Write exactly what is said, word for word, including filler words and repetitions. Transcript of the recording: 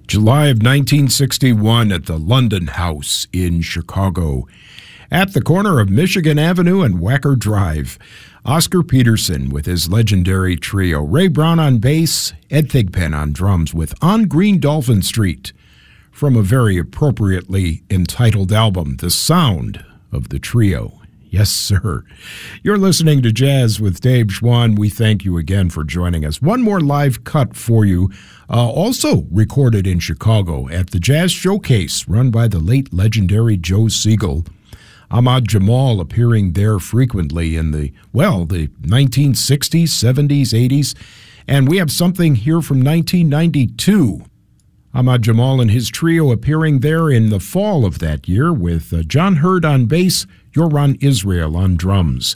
July of nineteen sixty-one at the London House in Chicago. At the corner of Michigan Avenue and Wacker Drive, Oscar Peterson with his legendary trio, Ray Brown on bass, Ed Thigpen on drums with On Green Dolphin Street, from a very appropriately entitled album, The Sound of the Trio. Yes, sir. You're listening to Jazz with Dave Schwann. We thank you again for joining us. One more live cut for you, uh, also recorded in Chicago at the Jazz Showcase, run by the late legendary Joe Siegel. Ahmad Jamal appearing there frequently in the, well, the nineteen sixties, seventies, eighties. And we have something here from nineteen ninety-two. Ahmad Jamal and his trio appearing there in the fall of that year with uh, John Hurd on bass, Yoran Israel on drums.